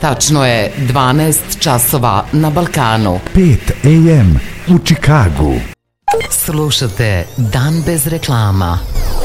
Tačno je 12 časova na Balkanu. 5 AM u Čikagu. Slušate Dan bez reklama.